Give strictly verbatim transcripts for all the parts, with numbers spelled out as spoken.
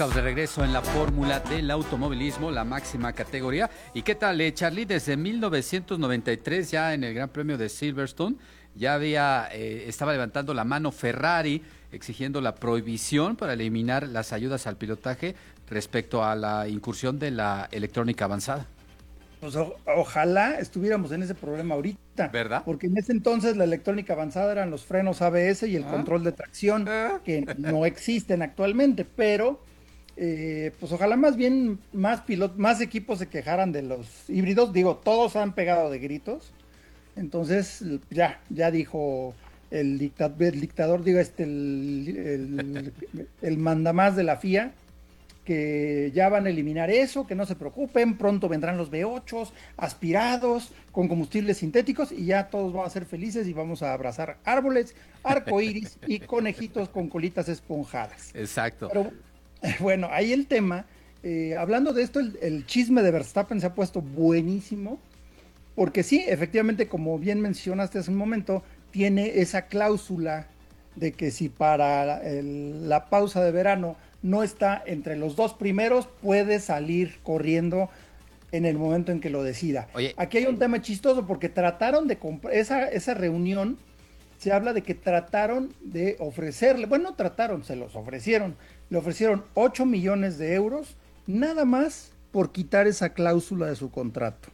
estamos de regreso en la fórmula del automovilismo, la máxima categoría. ¿Y qué tal, eh, Charlie? Desde mil novecientos noventa y tres, ya en el Gran Premio de Silverstone, ya había, eh, estaba levantando la mano Ferrari, exigiendo la prohibición para eliminar las ayudas al pilotaje respecto a la incursión de la electrónica avanzada. Pues o- ojalá estuviéramos en ese problema ahorita, ¿Verdad? porque en ese entonces la electrónica avanzada eran los frenos A B S y el ¿Ah? control de tracción, ¿Ah? que no existen actualmente, pero eh, pues ojalá más bien más pilot, más equipos se quejaran de los híbridos. Digo, todos han pegado de gritos, entonces ya, ya dijo el, dicta- el dictador, digo, este, el, el, el mandamás de la F I A, que ya van a eliminar eso, que no se preocupen, pronto vendrán los V ocho aspirados con combustibles sintéticos y ya todos van a ser felices y vamos a abrazar árboles, arcoíris y conejitos con colitas esponjadas. Exacto. Pero bueno, ahí el tema, eh, hablando de esto, el, el chisme de Verstappen se ha puesto buenísimo, porque sí, efectivamente, como bien mencionaste hace un momento, tiene esa cláusula de que si para el- la pausa de verano no está entre los dos primeros, puede salir corriendo en el momento en que lo decida. Oye, Aquí hay un tema chistoso porque trataron de comprar esa, esa reunión. Se habla de que trataron de ofrecerle, bueno, no trataron, se los ofrecieron. Le ofrecieron ocho millones de euros nada más por quitar esa cláusula de su contrato.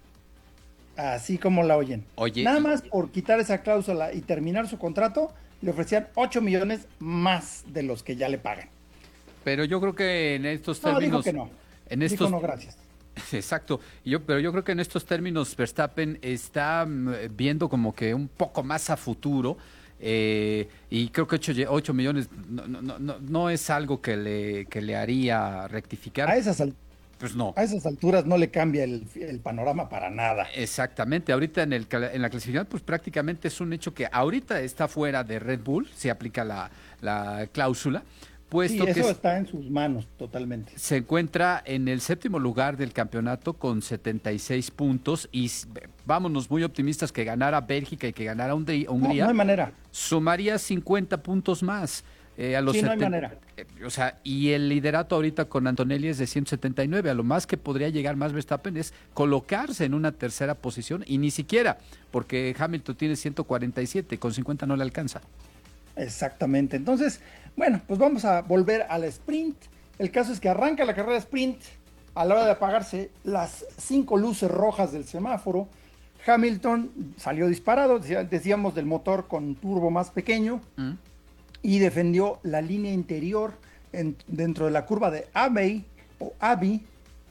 Así como la oyen. oye, Nada y- más por quitar esa cláusula y terminar su contrato, le ofrecían ocho millones más de los que ya le pagan. pero yo creo que en estos No, dijo términos, que no. en Dijo estos no, gracias. exacto, yo, pero yo creo que en estos términos Verstappen está mm, viendo como que un poco más a futuro, eh, y creo que ocho millones no, no, no, no no es algo que le, que le haría rectificar, A esas, al- pues no. a esas alturas no le cambia el, el panorama para nada. Exactamente, ahorita en, el, cla- en la clasificación pues prácticamente es un hecho que ahorita está fuera de Red Bull, se aplica la, la cláusula, Sí, puesto que eso es- está en sus manos totalmente. se encuentra en el séptimo lugar del campeonato con setenta y seis puntos y s- vámonos muy optimistas que ganara Bélgica y que ganara Hungría, No, no Hungría hay manera. sumaría cincuenta puntos más. eh, a los Sí, no hay setenta manera. eh, o sea, y el liderato ahorita con Antonelli es de ciento setenta y nueve. A lo más que podría llegar más Verstappen es colocarse en una tercera posición y ni siquiera, porque Hamilton tiene ciento cuarenta y siete, con cincuenta no le alcanza. Exactamente. Entonces, bueno, pues vamos a volver al sprint. El caso es que arranca la carrera sprint a la hora de apagarse las cinco luces rojas del semáforo. Hamilton salió disparado, decía- decíamos del motor con turbo más pequeño, ¿Mm? y defendió la línea interior en- dentro de la curva de Abbey o Abbey.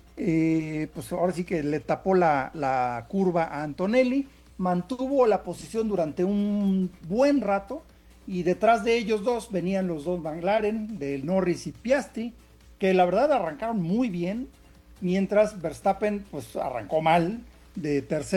Eh, pues ahora sí que le tapó la, la curva a Antonelli, mantuvo la posición durante un buen rato y detrás de ellos dos venían los dos McLaren de Norris y Piastri, que la verdad arrancaron muy bien, mientras Verstappen pues arrancó mal de tercero